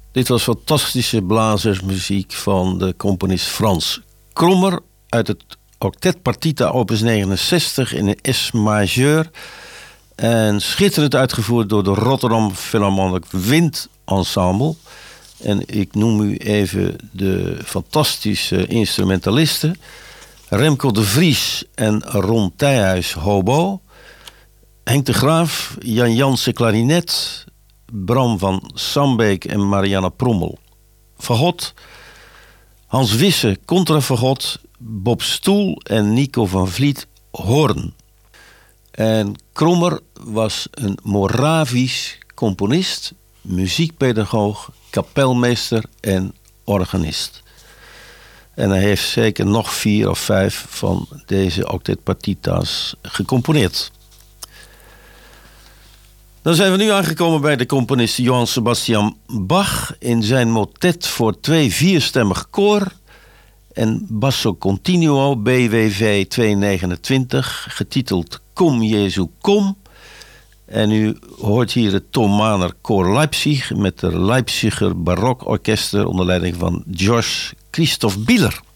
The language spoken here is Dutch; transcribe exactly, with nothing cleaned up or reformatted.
Dit was fantastische blazersmuziek van de componist Frans Krommer uit het octet Partita opus negenenzestig in een S majeur en schitterend uitgevoerd door de Rotterdam Philharmonic Wind Ensemble. En ik noem u even de fantastische instrumentalisten: Remco de Vries en Ron Thijhuis hobo, Henk de Graaf, Jan Jansen klarinet, Bram van Sambeek en Marianne Prommel fagot, Hans Wisse contrafagot, Bob Stoel en Nico van Vliet hoorn. En Krommer was een Moravisch componist, muziekpedagoog, kapelmeester en organist. En hij heeft zeker nog vier of vijf van deze octet partita's gecomponeerd. Dan zijn we nu aangekomen bij de componist Johann Sebastian Bach in zijn motet voor twee vierstemmig koor en basso continuo B W V tweehonderdnegenentwintig, getiteld Kom Jezu Kom. En u hoort hier het Thomaner Koor Leipzig met de Leipziger Barokorkester onder leiding van George Christoph Bieler.